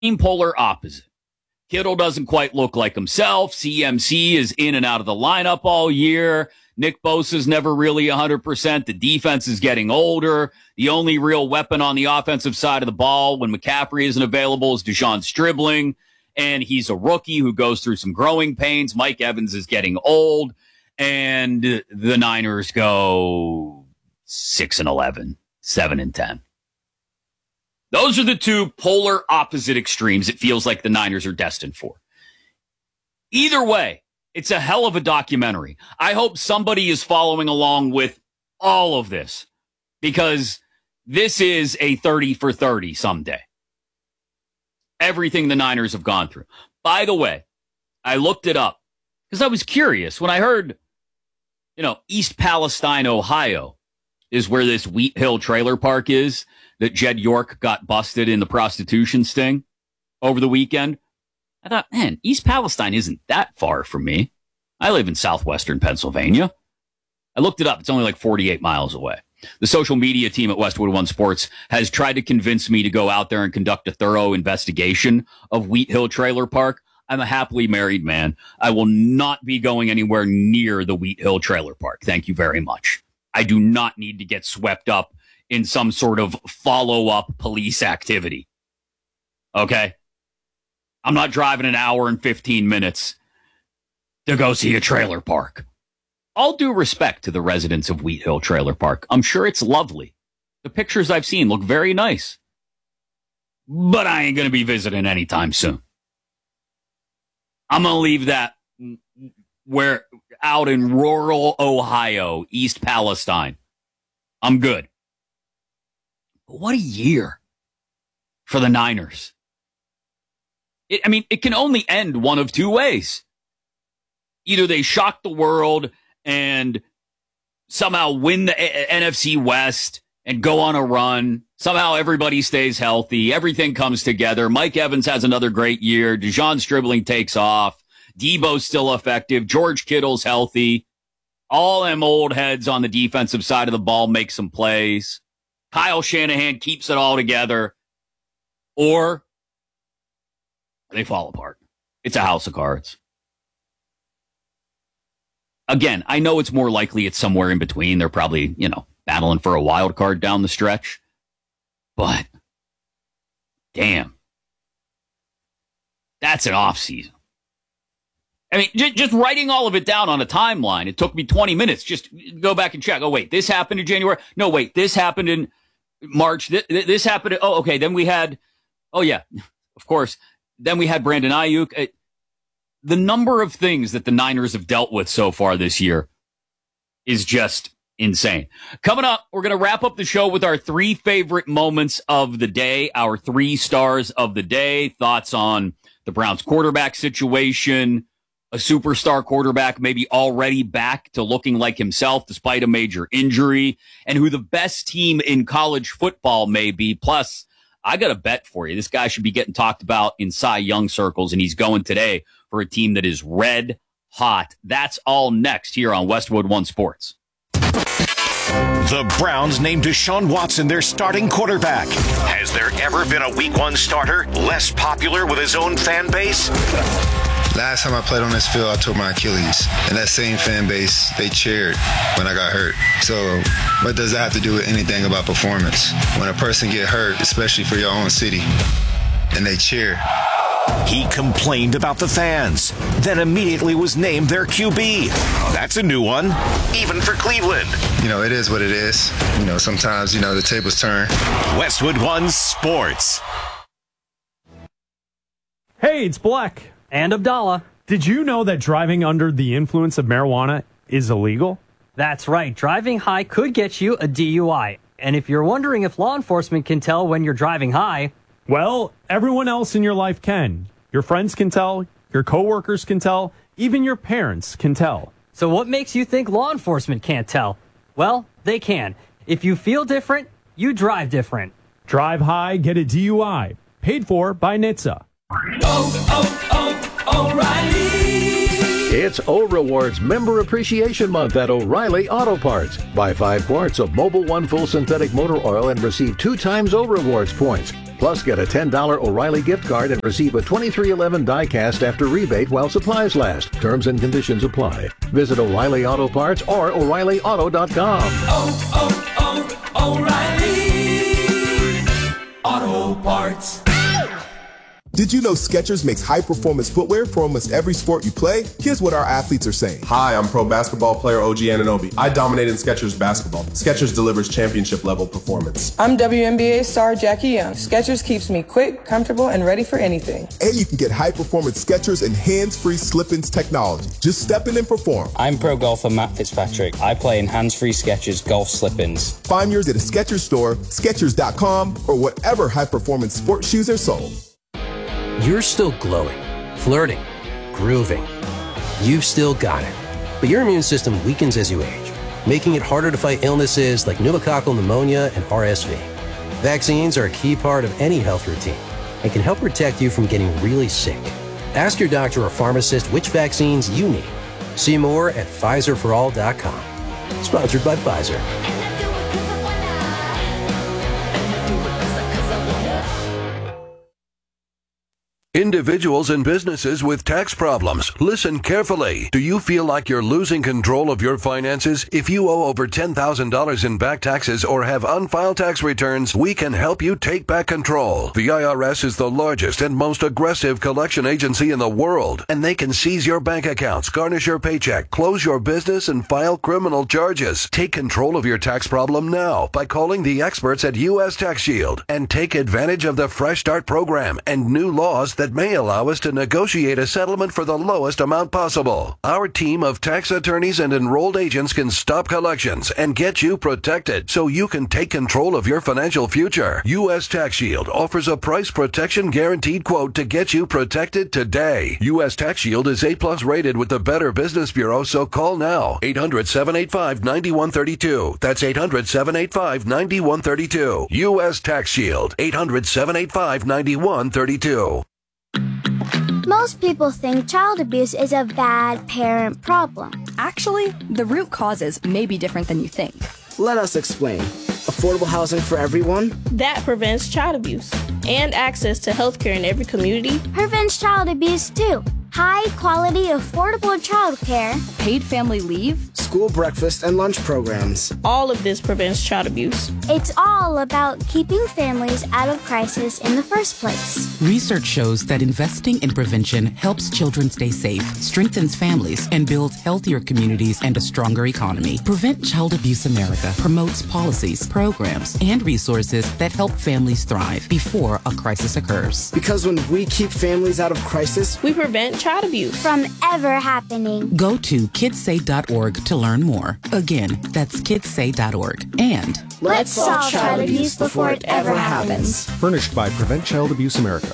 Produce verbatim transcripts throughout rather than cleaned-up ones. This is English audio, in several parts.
polar opposite. Kittle doesn't quite look like himself. C M C is in and out of the lineup all year. Nick Bosa's never really one hundred percent. The defense is getting older. The only real weapon on the offensive side of the ball when McCaffrey isn't available is Deshaun Stribling, and he's a rookie who goes through some growing pains. Mike Evans is getting old, and the Niners go six and eleven, seven and ten. Those are the two polar opposite extremes it feels like the Niners are destined for. Either way, it's a hell of a documentary. I hope somebody is following along with all of this, because this is a thirty for thirty someday. Everything the Niners have gone through. By the way, I looked it up because I was curious when I heard, you know, East Palestine, Ohio is where this Wheat Hill trailer park is, that Jed York got busted in the prostitution sting over the weekend. I thought, man, East Palestine isn't that far from me. I live in southwestern Pennsylvania. I looked it up. It's only like forty-eight miles away. The social media team at Westwood One Sports has tried to convince me to go out there and conduct a thorough investigation of Wheat Hill Trailer Park. I'm a happily married man. I will not be going anywhere near the Wheat Hill Trailer Park. Thank you very much. I do not need to get swept up in some sort of follow-up police activity. Okay? I'm not driving an hour and fifteen minutes to go see a trailer park. All due respect to the residents of Wheat Hill Trailer Park. I'm sure it's lovely. The pictures I've seen look very nice. But I ain't going to be visiting anytime soon. I'm going to leave that where out in rural Ohio, East Palestine. I'm good. But what a year for the Niners. It, I mean, it can only end one of two ways. Either they shock the world and somehow win the a- N F C West and go on a run. Somehow everybody stays healthy. Everything comes together. Mike Evans has another great year. Deshaun Stribling takes off. Debo's still effective. George Kittle's healthy. All them old heads on the defensive side of the ball make some plays. Kyle Shanahan keeps it all together. Or they fall apart. It's a house of cards. Again, I know it's more likely it's somewhere in between. They're probably, you know, battling for a wild card down the stretch. But, damn. That's an off season. I mean, j- just writing all of it down on a timeline, it took me twenty minutes. Just go back and check. Oh, wait, this happened in January. No, wait, this happened in March. This, this happened. In, oh, okay. Then we had, oh, yeah, of course. Then we had Brandon Ayuk. It, the number of things that the Niners have dealt with so far this year is just insane. Coming up, we're going to wrap up the show with our three favorite moments of the day, our three stars of the day, thoughts on the Browns quarterback situation, a superstar quarterback maybe already back to looking like himself despite a major injury, and who the best team in college football may be. Plus, I got a bet for you. This guy should be getting talked about in Cy Young circles, and he's going today for a team that is red hot. That's all next here on Westwood One Sports. The Browns named Deshaun Watson their starting quarterback. Has there ever been a week one starter less popular with his own fan base? Last time I played on this field, I tore my Achilles. And that same fan base, they cheered when I got hurt. So what does that have to do with anything about performance? When a person get hurt, especially for your own city, and they cheer. He complained about the fans, then immediately was named their Q B. That's a new one, even for Cleveland. You know, it is what it is. You know, sometimes, you know, the tables turn. Westwood One Sports. Hey, it's Black. And Abdallah. Did you know that driving under the influence of marijuana is illegal? That's right. Driving high could get you a D U I. And if you're wondering if law enforcement can tell when you're driving high, well, everyone else in your life can. Your friends can tell, your coworkers can tell, even your parents can tell. So what makes you think law enforcement can't tell? Well, they can. If you feel different, you drive different. Drive high, get a D U I. Paid for by N H T S A. Oh, oh, oh, O'Reilly. It's O Rewards Member Appreciation Month at O'Reilly Auto Parts. Buy five quarts of Mobil One Full Synthetic Motor Oil and receive two times O Rewards points. Plus, get a ten dollars O'Reilly gift card and receive a twenty-three eleven die-cast after rebate while supplies last. Terms and conditions apply. Visit O'Reilly Auto Parts or O'Reilly Auto dot com. Oh, oh, oh, O'Reilly Auto Parts. Did you know Skechers makes high-performance footwear for almost every sport you play? Here's what our athletes are saying. Hi, I'm pro basketball player O G Anunoby. I dominate in Skechers basketball. Skechers delivers championship-level performance. I'm W N B A star Jackie Young. Skechers keeps me quick, comfortable, and ready for anything. And you can get high-performance Skechers and hands-free slip-ins technology. Just step in and perform. I'm pro golfer Matt Fitzpatrick. I play in hands-free Skechers golf slip-ins. Find yours at a Skechers store, Skechers dot com, or whatever high-performance sports shoes are sold. You're still glowing, flirting, grooving. You've still got it. But your immune system weakens as you age, making it harder to fight illnesses like pneumococcal pneumonia and R S V. Vaccines are a key part of any health routine and can help protect you from getting really sick. Ask your doctor or pharmacist which vaccines you need. See more at Pfizer for all dot com. Sponsored by Pfizer. Individuals and businesses with tax problems, listen carefully. Do you feel like you're losing control of your finances? If you owe over ten thousand dollars in back taxes or have unfiled tax returns, we can help you take back control. The I R S is the largest and most aggressive collection agency in the world, and they can seize your bank accounts, garnish your paycheck, close your business, and file criminal charges. Take control of your tax problem now by calling the experts at U S Tax Shield and take advantage of the Fresh Start program and new laws that may allow us to negotiate a settlement for the lowest amount possible. Our team of tax attorneys and enrolled agents can stop collections and get you protected so you can take control of your financial future. U S Tax Shield offers a price protection guaranteed quote to get you protected today. U S Tax Shield is A plus rated with the Better Business Bureau, so call now. eight hundred, seven eight five, nine one three two. That's eight hundred, seven eight five, nine one three two. U S Tax Shield. eight hundred, seven eight five, nine one three two. Most people think child abuse is a bad parent problem. Actually, the root causes may be different than you think. Let us explain. Affordable housing for everyone? That prevents child abuse. And access to healthcare in every community. Prevents child abuse too. High quality, affordable childcare. Paid family leave. School breakfast and lunch programs. All of this prevents child abuse. It's all about keeping families out of crisis in the first place. Research shows that investing in prevention helps children stay safe, strengthens families, and builds healthier communities and a stronger economy. Prevent Child Abuse America promotes policies, programs, and resources that help families thrive before a crisis occurs. Because when we keep families out of crisis, we prevent child abuse from ever happening. Go to kids say dot org to learn more. Again, that's kids say dot org. And let's solve child abuse before it ever happens. Furnished by Prevent Child Abuse America.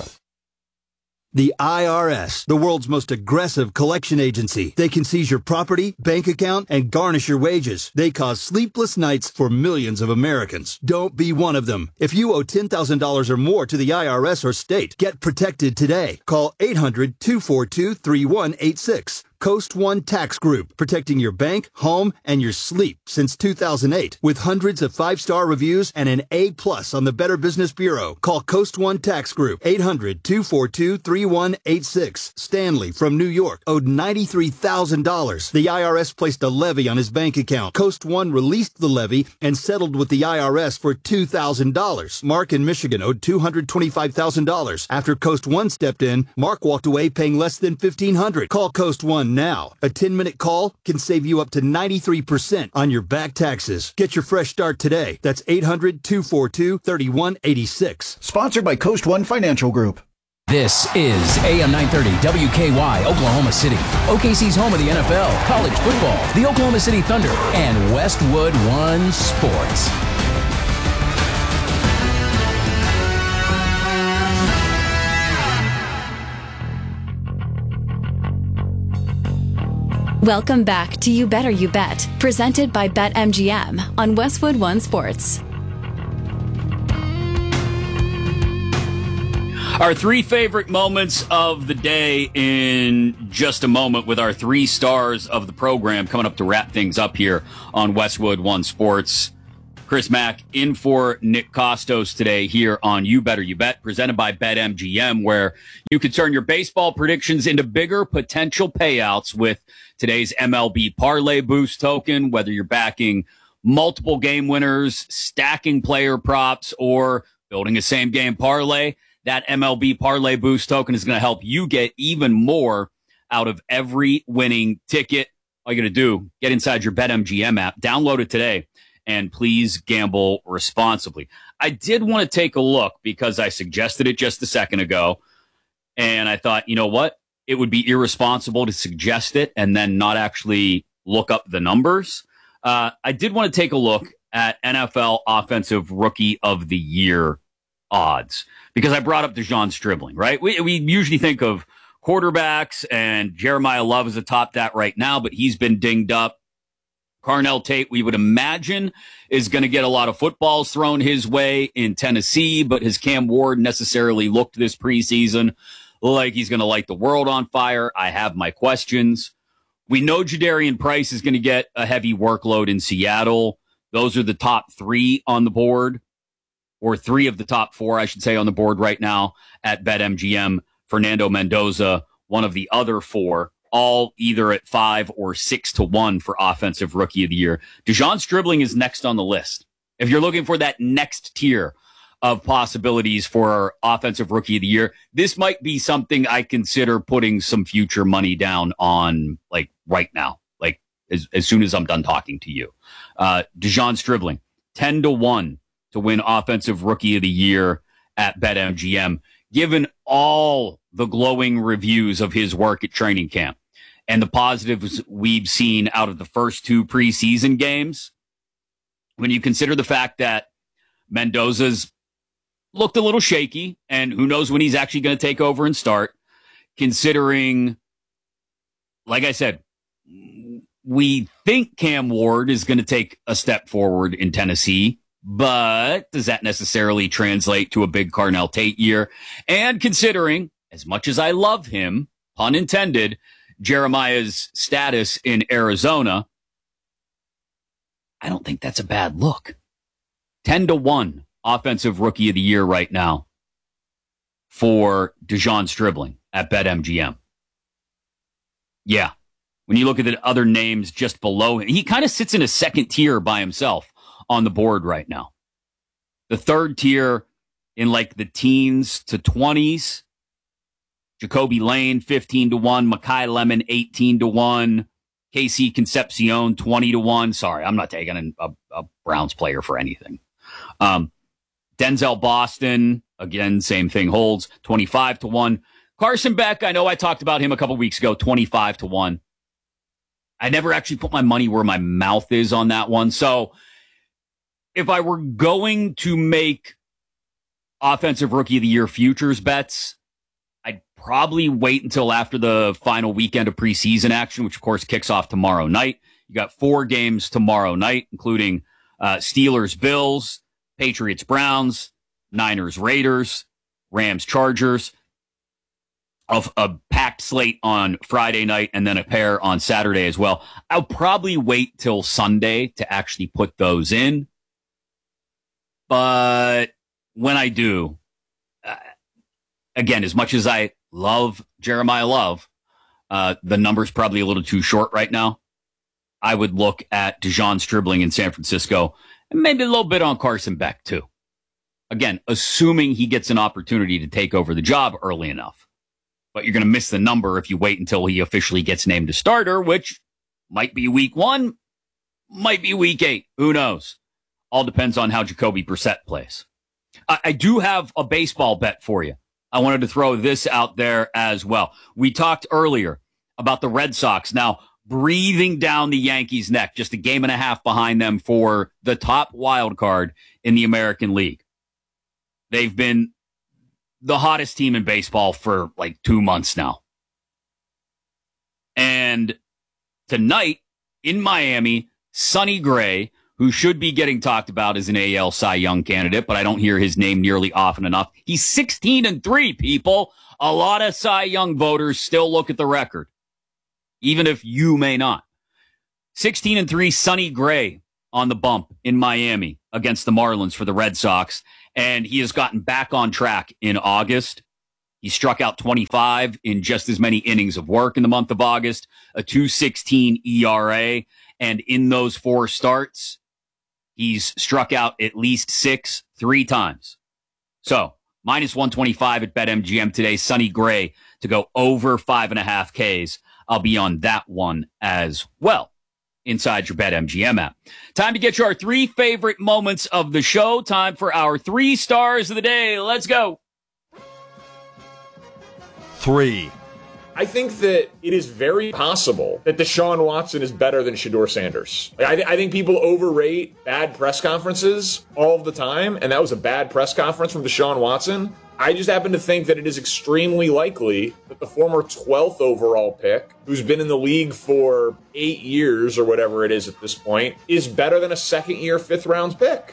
The I R S, the world's most aggressive collection agency. They can seize your property, bank account, and garnish your wages. They cause sleepless nights for millions of Americans. Don't be one of them. If you owe ten thousand dollars or more to the I R S or state, get protected today. Call eight hundred, two four two, three one eight six. Coast One Tax Group, protecting your bank, home, and your sleep since two thousand eight. With hundreds of five-star reviews and an A plus on the Better Business Bureau. Call Coast One Tax Group, eight hundred, two four two, three one eight six. Stanley from New York owed ninety-three thousand dollars. The I R S placed a levy on his bank account. Coast One released the levy and settled with the I R S for two thousand dollars. Mark in Michigan owed two hundred twenty-five thousand dollars. After Coast One stepped in, Mark walked away paying less than fifteen hundred dollars. Call Coast One now. A ten-minute call can save you up to ninety-three percent on your back taxes. Get your fresh start today. That's eight hundred, two four two, three one eight six. Sponsored by Coast One Financial Group. This is A M nine thirty W K Y, Oklahoma City. O K C's home of the N F L, college football, the Oklahoma City Thunder, and Westwood One Sports. Welcome back to You Better You Bet, presented by BetMGM on Westwood One Sports. Our three favorite moments of the day in just a moment with our three stars of the program coming up to wrap things up here on Westwood One Sports. Chris Mack in for Nick Costos today here on You Better You Bet, presented by BetMGM, where you can turn your baseball predictions into bigger potential payouts with today's M L B Parlay Boost token, whether you're backing multiple game winners, stacking player props, or building a same game parlay. That M L B Parlay Boost token is going to help you get even more out of every winning ticket. All you got to do, get inside your BetMGM app, download it today, and please gamble responsibly. I did want to take a look because I suggested it just a second ago, and I thought, you know what? It would be irresponsible to suggest it and then not actually look up the numbers. Uh, I did want to take a look at N F L Offensive Rookie of the Year odds because I brought up DeJon Stribling, right? We, we usually think of quarterbacks, and Jeremiah Love is atop that right now, but he's been dinged up. Carnell Tate, we would imagine, is going to get a lot of footballs thrown his way in Tennessee, but has Cam Ward necessarily looked this preseason like he's going to light the world on fire? I have my questions. We know Jadarian Price is going to get a heavy workload in Seattle. Those are the top three on the board, or three of the top four, I should say, on the board right now at BetMGM. Fernando Mendoza, one of the other four, all either at five or six to one for Offensive Rookie of the Year. DeJon Stribling is next on the list. If you're looking for that next tier of possibilities for Offensive Rookie of the Year, this might be something I consider putting some future money down on, like right now, like as, as soon as I'm done talking to you. Uh, DeJon Stribling, ten to one to win Offensive Rookie of the Year at BetMGM, given all the glowing reviews of his work at training camp and the positives we've seen out of the first two preseason games. When you consider the fact that Mendoza's looked a little shaky, and who knows when he's actually going to take over and start, considering, like I said, we think Cam Ward is going to take a step forward in Tennessee, but does that necessarily translate to a big Carnell Tate year? And considering, as much as I love him, pun intended, Jeremiah's status in Arizona, I don't think that's a bad look. ten to one Offensive Rookie of the Year right now for DeJon Stribling at BetMGM. Yeah. When you look at the other names just below him, he kind of sits in a second tier by himself on the board right now. The third tier in like the teens to twenties, Jacoby Lane, fifteen to one, Makai Lemon, eighteen to one, K C Concepcion, twenty to one. Sorry, I'm not taking a, a Browns player for anything. Um, Denzel Boston, again, same thing holds, twenty-five to one. Carson Beck, I know I talked about him a couple weeks ago, twenty-five to one. I never actually put my money where my mouth is on that one. So if I were going to make Offensive Rookie of the Year futures bets, I'd probably wait until after the final weekend of preseason action, which of course kicks off tomorrow night. You got four games tomorrow night, including uh, Steelers, Bills, Patriots, Browns, Niners, Raiders, Rams, Chargers. Of a packed slate on Friday night and then a pair on Saturday as well. I'll probably wait till Sunday to actually put those in. But when I do, uh, again, as much as I love Jeremiah Love, uh, the number's probably a little too short right now. I would look at DeJon Stribling in San Francisco and maybe a little bit on Carson Beck too. Again, assuming he gets an opportunity to take over the job early enough. But you're going to miss the number if you wait until he officially gets named a starter, which might be week one, might be week eight. Who knows? All depends on how Jacoby Brissett plays. I, I do have a baseball bet for you. I wanted to throw this out there as well. We talked earlier about the Red Sox now breathing down the Yankees' neck, just a game and a half behind them for the top wild card in the American League. They've been the hottest team in baseball for like two months now. And tonight in Miami, Sonny Gray, who should be getting talked about as an A L Cy Young candidate, but I don't hear his name nearly often enough. He's sixteen and three, people. A lot of Cy Young voters still look at the record, even if you may not. sixteen and three, Sonny Gray on the bump in Miami against the Marlins for the Red Sox, and he has gotten back on track in August. He struck out twenty-five in just as many innings of work in the month of August, a two sixteen E R A, and in those four starts, he's struck out at least six, three times. So, minus one twenty-five at BetMGM today. Sonny Gray to go over five and a half Ks. I'll be on that one as well inside your BetMGM app. Time to get you our three favorite moments of the show. Time for our three stars of the day. Let's go. Three. I think that it is very possible that Deshaun Watson is better than Shedeur Sanders. Like, I, th- I think people overrate bad press conferences all of the time, and that was a bad press conference from Deshaun Watson. I just happen to think that it is extremely likely that the former twelfth overall pick, who's been in the league for eight years or whatever it is at this point, is better than a second-year, fifth-round pick.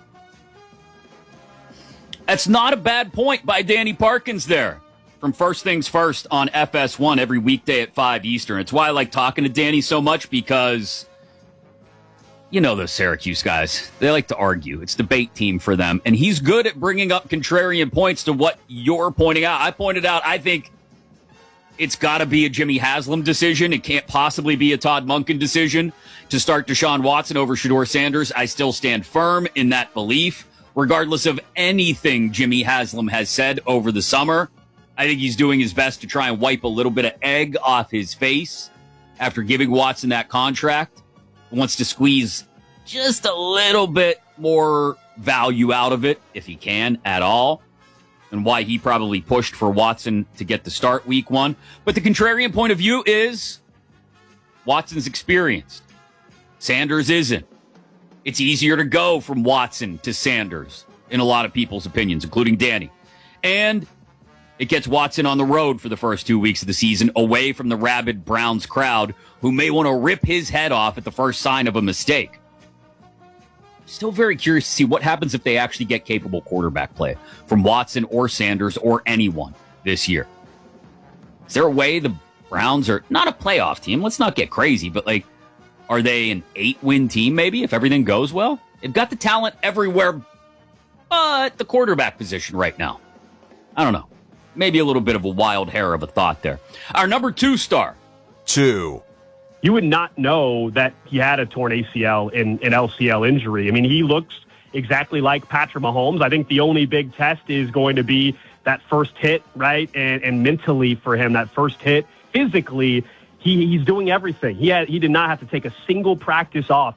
That's not a bad point by Danny Parkins there. From First Things First on F S one every weekday at five Eastern. It's why I like talking to Danny so much, because you know those Syracuse guys. They like to argue. It's debate team for them. And he's good at bringing up contrarian points to what you're pointing out. I pointed out, I think it's got to be a Jimmy Haslam decision. It can't possibly be a Todd Monken decision to start Deshaun Watson over Shedeur Sanders. I still stand firm in that belief, regardless of anything Jimmy Haslam has said over the summer. I think he's doing his best to try and wipe a little bit of egg off his face after giving Watson that contract. He wants to squeeze just a little bit more value out of it, if he can at all, and why he probably pushed for Watson to get the start week one. But the contrarian point of view is Watson's experienced. Sanders isn't. It's easier to go from Watson to Sanders, in a lot of people's opinions, including Danny. And it gets Watson on the road for the first two weeks of the season, away from the rabid Browns crowd, who may want to rip his head off at the first sign of a mistake. Still very curious to see what happens if they actually get capable quarterback play from Watson or Sanders or anyone this year. Is there a way the Browns are not a playoff team? Let's not get crazy, but like, are they an eight-win team maybe if everything goes well? They've got the talent everywhere but the quarterback position right now. I don't know. Maybe a little bit of a wild hair of a thought there. Our number two star. Two. You would not know that he had a torn A C L and an L C L injury. I mean, he looks exactly like Patrick Mahomes. I think the only big test is going to be that first hit, right? And, and mentally for him, that first hit. Physically, he, he's doing everything. He had, he did not have to take a single practice off.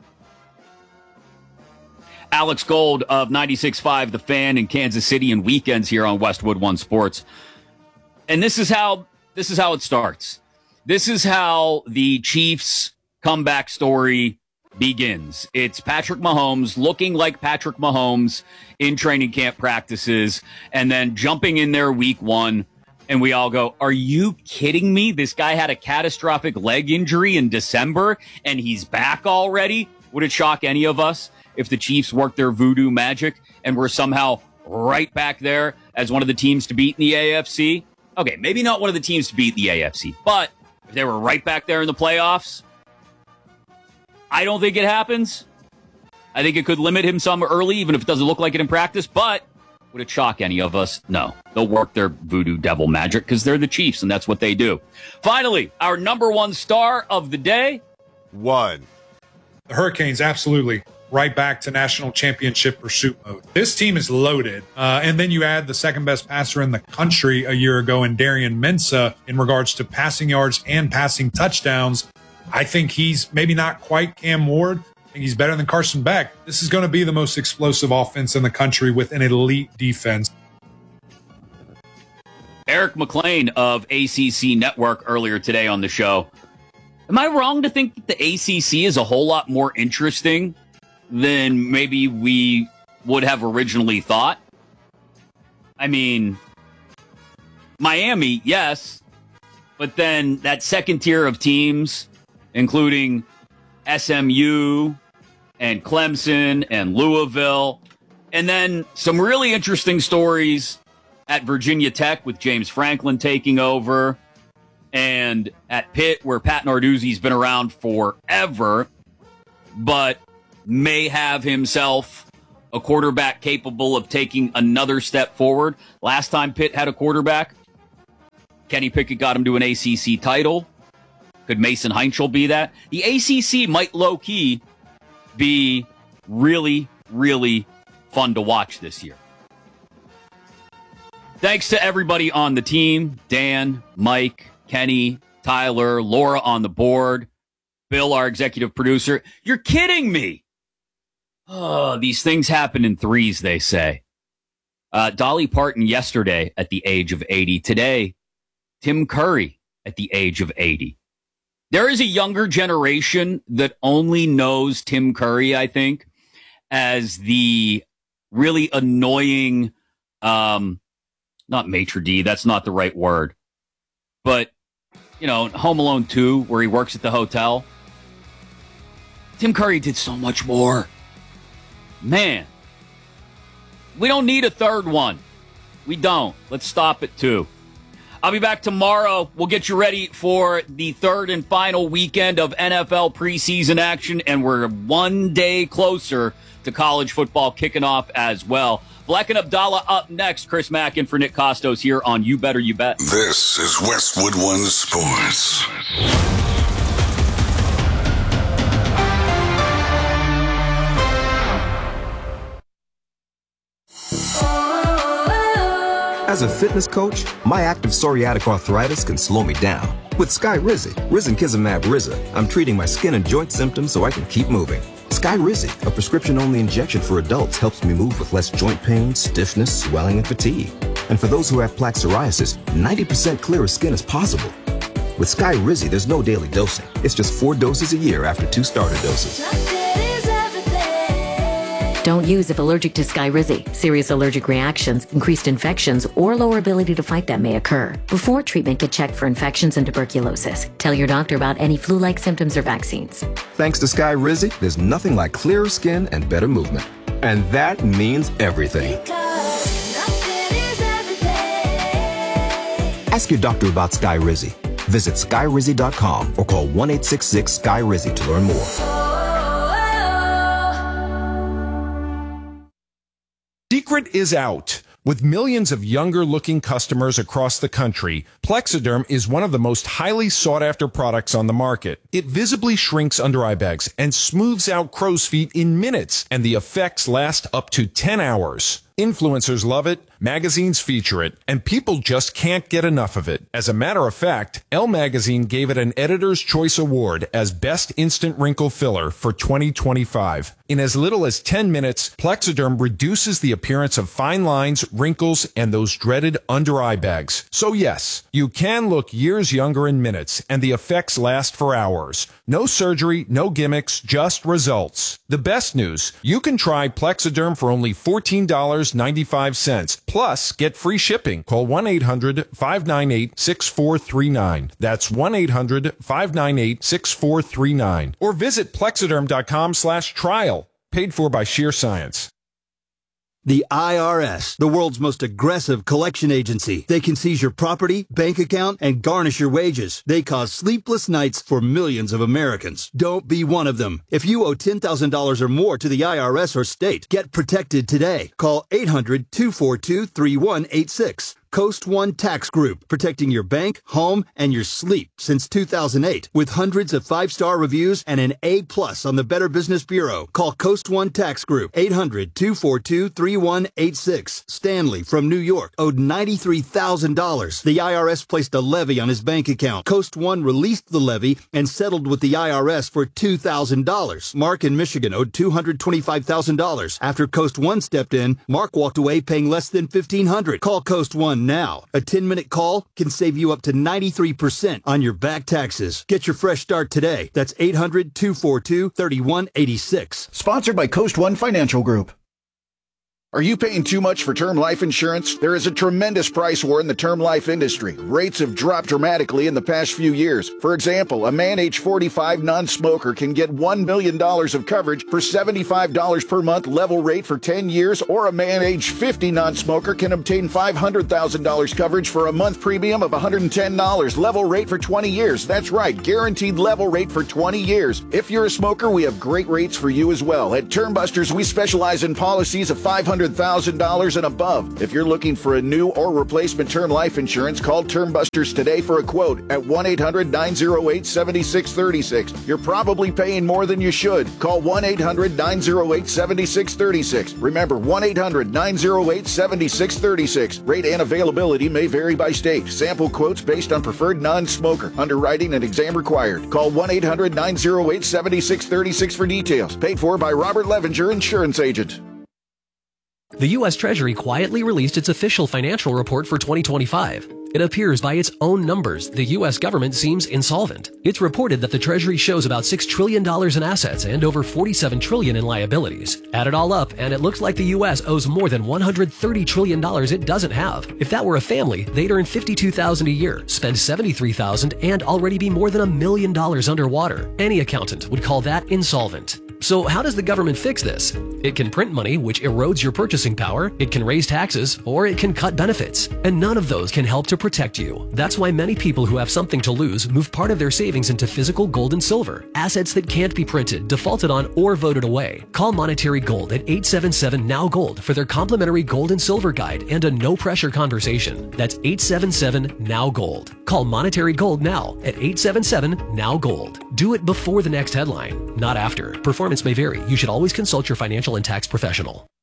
Alex Gold of ninety-six point five The Fan in Kansas City and weekends here on Westwood One Sports. And this is how this is how it starts. This is how the Chiefs comeback story begins. It's Patrick Mahomes looking like Patrick Mahomes in training camp practices and then jumping in there week one. And we all go, are you kidding me? This guy had a catastrophic leg injury in December and he's back already? Would it shock any of us if the Chiefs worked their voodoo magic and were somehow right back there as one of the teams to beat in the A F C? Okay, maybe not one of the teams to beat the A F C, but if they were right back there in the playoffs, I don't think it happens. I think it could limit him some early, even if it doesn't look like it in practice, but would it shock any of us? No. They'll work their voodoo devil magic because they're the Chiefs, and that's what they do. Finally, our number one star of the day. One. The Hurricanes, absolutely. Right back to national championship pursuit mode. This team is loaded. Uh, and then you add the second best passer in the country a year ago in Darian Mensah in regards to passing yards and passing touchdowns. I think he's maybe not quite Cam Ward. I think he's better than Carson Beck. This is going to be the most explosive offense in the country with an elite defense. Eric McLean of A C C Network earlier today on the show. Am I wrong to think that the A C C is a whole lot more interesting than maybe we would have originally thought? I mean, Miami, yes, but then that second tier of teams, including S M U and Clemson and Louisville. And then some really interesting stories at Virginia Tech with James Franklin taking over, and at Pitt where Pat Narduzzi's been around forever, but may have himself a quarterback capable of taking another step forward. Last time Pitt had a quarterback, Kenny Pickett got him to an A C C title. Could Mason Heinschel be that? The A C C might low-key be really, really fun to watch this year. Thanks to everybody on the team. Dan, Mike, Kenny, Tyler, Laura on the board, Bill, our executive producer. You're kidding me. Oh, these things happen in threes, they say. Uh, Dolly Parton yesterday at the age of eighty. Today, Tim Curry at the age of eighty. There is a younger generation that only knows Tim Curry, I think, as the really annoying, um, not maitre d', that's not the right word, but, you know, Home Alone two, where he works at the hotel. Tim Curry did so much more. Man, we don't need a third one. We don't. Let's stop at two. I'll be back tomorrow. We'll get you ready for the third and final weekend of N F L preseason action, and we're one day closer to college football kicking off as well. Black and Abdallah up next. Chris Mack in for Nick Costos here on You Better You Bet. This is Westwood One Sports. As a fitness coach, my active psoriatic arthritis can slow me down. With Skyrizi, risankizumab Riza, I'm treating my skin and joint symptoms so I can keep moving. Skyrizi, a prescription-only injection for adults, helps me move with less joint pain, stiffness, swelling, and fatigue. And for those who have plaque psoriasis, ninety percent clearer skin is possible. With Skyrizi, there's no daily dosing. It's just four doses a year after two starter doses. Don't use if allergic to Skyrizi. Serious allergic reactions, increased infections, or lower ability to fight them may occur. Before treatment, get checked for infections and tuberculosis. Tell your doctor about any flu-like symptoms or vaccines. Thanks to Skyrizi, there's nothing like clearer skin and better movement. And that means everything. Ask your doctor about Skyrizi. Visit Skyrizi dot com or call one eight six six Sky Rizi to learn more. Secret is out. With millions of younger-looking customers across the country, Plexiderm is one of the most highly sought-after products on the market. It visibly shrinks under-eye bags and smooths out crow's feet in minutes, and the effects last up to ten hours. Influencers love it, magazines feature it, and people just can't get enough of it. As a matter of fact, Elle Magazine gave it an Editor's Choice Award as Best Instant Wrinkle Filler for twenty twenty-five. In as little as ten minutes, Plexiderm reduces the appearance of fine lines, wrinkles, and those dreaded under-eye bags. So yes, you can look years younger in minutes, and the effects last for hours. No surgery, no gimmicks, just results. The best news, you can try Plexiderm for only fourteen dollars and ninety-five cents. Plus, get free shipping. Call one eight hundred five nine eight six four three nine. That's one eight hundred five nine eight six four three nine. Or visit plexiderm dot com slash trial. Paid for by Sheer Science. The I R S, the world's most aggressive collection agency. They can seize your property, bank account, and garnish your wages. They cause sleepless nights for millions of Americans. Don't be one of them. If you owe ten thousand dollars or more to the I R S or state, get protected today. Call eight hundred two four two three one eight six. Coast One Tax Group, protecting your bank, home, and your sleep since two thousand eight. With hundreds of five-star reviews and an A plus on the Better Business Bureau. Call Coast One Tax Group, eight hundred two four two three one eight six. Stanley from New York owed ninety-three thousand dollars. The I R S placed a levy on his bank account. Coast One released the levy and settled with the I R S for two thousand dollars. Mark in Michigan owed two hundred twenty-five thousand dollars. After Coast One stepped in, Mark walked away paying less than fifteen hundred dollars. Call Coast One now. A ten-minute call can save you up to ninety-three percent on your back taxes. Get your fresh start today. That's eight hundred two four two three one eight six. Sponsored by Coast One Financial Group. Are you paying too much for term life insurance? There is a tremendous price war in the term life industry. Rates have dropped dramatically in the past few years. For example, a man age forty-five non-smoker can get one million dollars of coverage for seventy-five dollars per month level rate for ten years, or a man age fifty non-smoker can obtain five hundred thousand dollars coverage for a month premium of one hundred ten dollars level rate for twenty years. That's right, guaranteed level rate for twenty years. If you're a smoker, we have great rates for you as well. At Term Busters, we specialize in policies of five hundred thousand dollars and above. If you're looking for a new or replacement term life insurance, call Term Busters today for a quote at one eight hundred nine oh eight seven six three six. You're probably paying more than you should. Call one eight hundred nine oh eight seven six three six. Remember, one eight hundred nine oh eight seven six three six. Rate and availability may vary by state. Sample quotes based on preferred non-smoker. Underwriting and exam required. Call one eight hundred nine oh eight seven six three six for details. Paid for by Robert Levenger, insurance agent. The U S Treasury quietly released its official financial report for twenty twenty-five. It appears by its own numbers the U S government seems insolvent. It's reported that the Treasury shows about six trillion dollars in assets and over forty-seven trillion dollars in liabilities. Add it all up, and it looks like the U S owes more than one hundred thirty trillion dollars it doesn't have. If that were a family, they'd earn fifty-two thousand dollars a year, spend seventy-three thousand dollars, and already be more than a million dollars underwater. Any accountant would call that insolvent. So how does the government fix this? It can print money, which erodes your purchasing power, it can raise taxes, or it can cut benefits. And none of those can help to protect you. That's why many people who have something to lose move part of their savings into physical gold and silver, assets that can't be printed, defaulted on, or voted away. Call Monetary Gold at eight seven seven N O W Gold for their complimentary gold and silver guide and a no-pressure conversation. That's eight seven seven N O W Gold. Call Monetary Gold now at eight seven seven N O W Gold. Do it before the next headline, not after. Performance may vary. You should always consult your financial and tax professional.